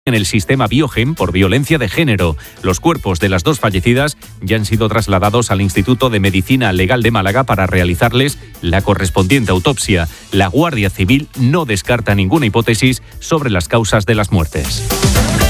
en el sistema Biogen por violencia de género. Los cuerpos de las dos fallecidas ya han sido trasladados al Instituto de Medicina Legal de Málaga para realizarles la correspondiente autopsia. La Guardia Civil no descarta ninguna hipótesis sobre las causas de las muertes.